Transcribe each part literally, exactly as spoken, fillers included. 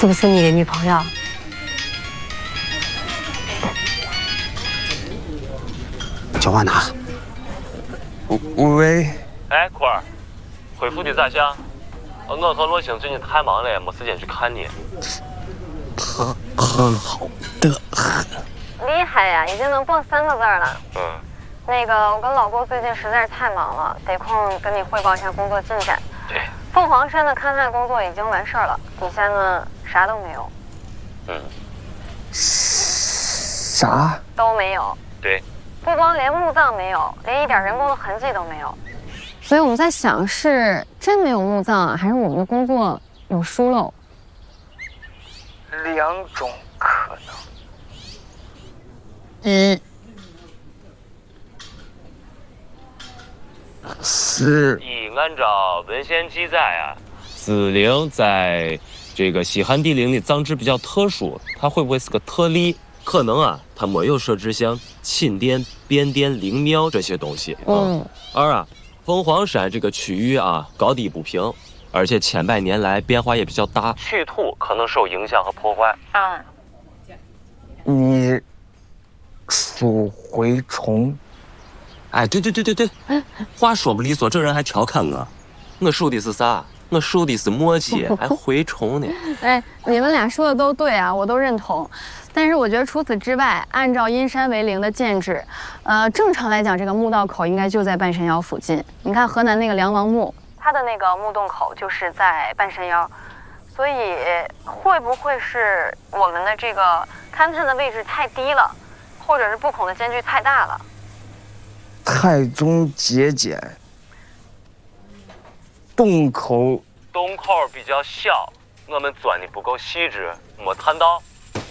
是不是你的女朋友？ 叫我哪？喂。 哎，坤儿，恢复的咋样？我和罗星最近太忙了，没时间去看你。 很很好的很。 厉害呀，已经能蹦三个字了。 嗯。那个，我跟老郭最近实在是太忙了，得空跟你汇报一下工作进展。 对。 凤凰山的勘探工作已经完事儿了，底下呢啥都没有。 嗯。 啥？ 都没有。 对。 不光连墓葬没有，连一点人工的痕迹都没有。所以我们在想，是真没有墓葬，还是我们的工作有疏漏？ 两种可能。 一是一按照文献记载啊，子陵在这个西汉帝陵的葬制比较特殊，它会不会是个特例？可能啊，它没有设置像寝殿、便殿、灵庙这些东西。嗯。二啊，凤凰山这个区域啊，高低不平，而且千百年来变化也比较大，取土可能受影响和破坏。 嗯。 你属蛔虫？ 哎，对对对对对，话说不利索，这人还调侃我，我属的是啥？我属的是墨迹，还蛔虫呢。 哎，你们俩说的都对啊，我都认同。但是我觉得除此之外，按照阴山为陵的建制，呃，正常来讲，这个墓道口应该就在半山腰附近。你看河南那个梁王墓，它的那个墓洞口就是在半山腰，所以会不会是我们的这个勘探的位置太低了，或者是布孔的间距太大了？ 太中节俭。洞口， 洞口比较小，我们钻的不够细致，没探到。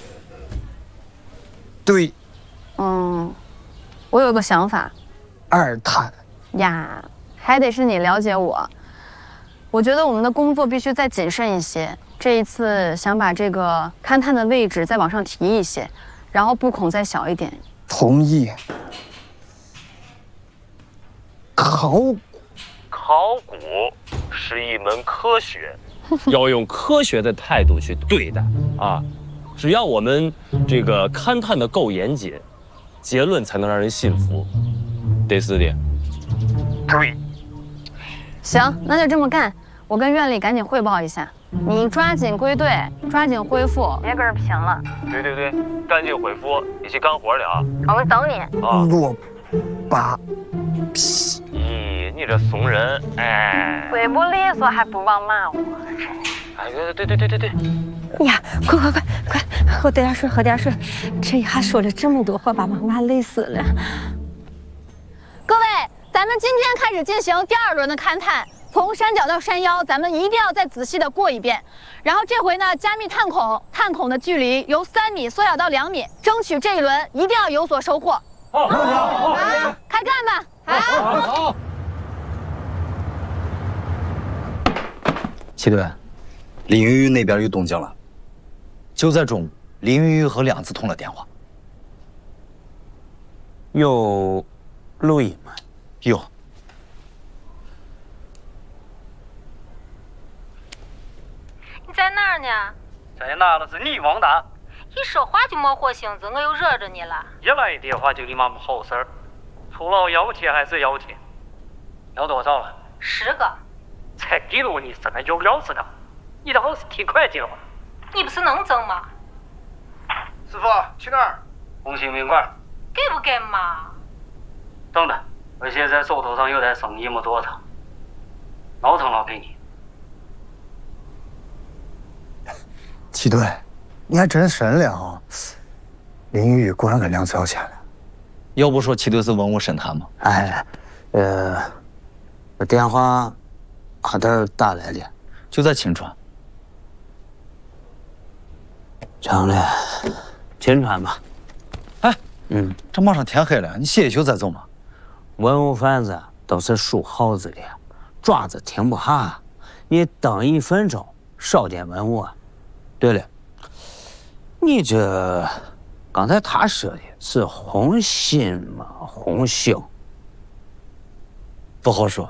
对。 嗯，我有个想法。 二探。 呀，还得是你了解我。我觉得我们的工作必须再谨慎一些。这一次想把这个勘探的位置再往上提一些，然后布孔再小一点。 同意。考古。 考古是一门科学，要用科学的态度去对待啊！只要我们这个勘探的够严谨，结论才能让人信服，得是的。 对。 行，那就这么干。我跟院里赶紧汇报一下，你抓紧归队，抓紧恢复，别搁这贫了。 对对对，赶紧恢复，一起干活的啊！ 我们等你。 啊， 落八皮。 咦，你这怂人，哎， 嘴不利索还不忘骂我，真是。 哎，对对对对对对。 哎呀，快快快快，喝点水，喝点水。这一下说了这么多话，把妈妈累死了。 各位，咱们今天开始进行第二轮的勘探。从山脚到山腰，咱们一定要再仔细的过一遍。然后这回呢，加密探孔，探孔的距离由三米缩小到两米，争取这一轮一定要有所收获。 好，好，好， 好，开干吧！ 好，好。 齐队，林云云那边有动静了。就在中午，林云云和梁子通了电话。 有录音吗？ 有。 你在哪儿呢？ 在哪了？是你王大。 一说话就没活性子，我又惹着你了。 一来电话就你妈没好事儿，除了要钱还是要钱，要多少了？ 十个。 才给了你三个有料子的，你的好是提款机了吗？ 你不是能挣吗？ 师傅，去哪儿？红星宾馆。 给不给嘛？ 等等，我现在手头上有点生意没做成，老成了给你。 齐队，你还真善良啊！林雨雨果然跟梁子要钱了。 要不说齐队是文物神探吗？ 哎，呃，电话哪点打来的？ 就在秦川。 这样的，秦川吧。 哎， 嗯， 这马上天黑了，你歇一宿再走嘛。 文物贩子都是属耗子的，爪子停不下。你等一分钟，少点文物啊。对了，你这刚才他说的是红心吗？红星？ 不好说。